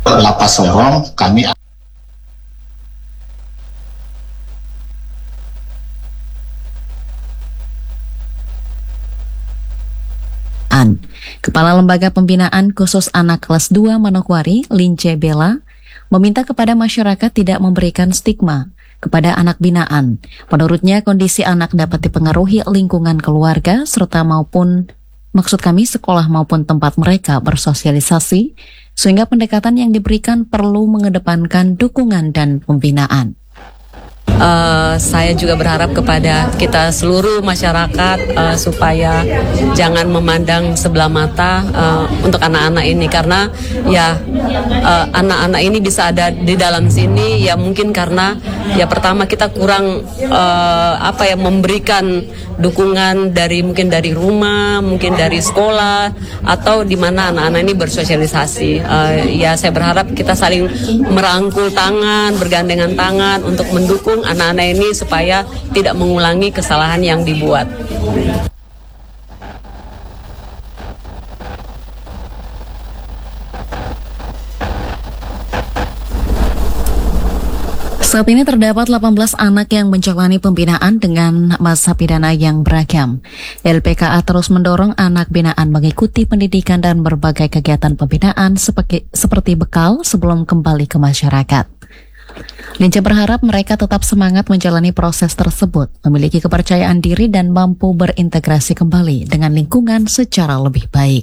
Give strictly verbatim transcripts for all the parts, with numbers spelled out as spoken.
Lapas Sorong kami Kepala Lembaga Pembinaan Khusus Anak Kelas dua Manokwari, Lince Bella, meminta kepada masyarakat tidak memberikan stigma kepada anak binaan. Menurutnya, kondisi anak dapat dipengaruhi lingkungan keluarga serta maupun maksud kami sekolah maupun tempat mereka bersosialisasi, sehingga pendekatan yang diberikan perlu mengedepankan dukungan dan pembinaan. Uh, saya juga berharap kepada kita seluruh masyarakat uh, supaya jangan memandang sebelah mata uh, untuk anak-anak ini, karena ya uh, anak-anak ini bisa ada di dalam sini ya mungkin karena ya pertama kita kurang uh, apa ya memberikan dukungan dari mungkin dari rumah, mungkin dari sekolah atau di mana anak-anak ini bersosialisasi. Uh, ya saya berharap kita saling merangkul tangan, bergandengan tangan untuk mendukung anak-anak ini supaya tidak mengulangi kesalahan yang dibuat. Saat ini terdapat delapan belas anak yang menjalani pembinaan dengan masa pidana yang beragam. L P K A terus mendorong anak binaan mengikuti pendidikan dan berbagai kegiatan pembinaan seperti, seperti bekal sebelum kembali ke masyarakat. Lince berharap mereka tetap semangat menjalani proses tersebut, memiliki kepercayaan diri dan mampu berintegrasi kembali dengan lingkungan secara lebih baik.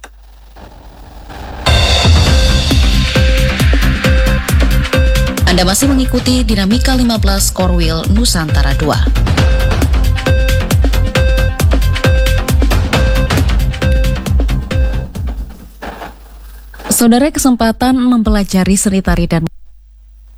Anda masih mengikuti Dinamika lima belas Korwil Nusantara dua. Saudara, kesempatan mempelajari seni tari dan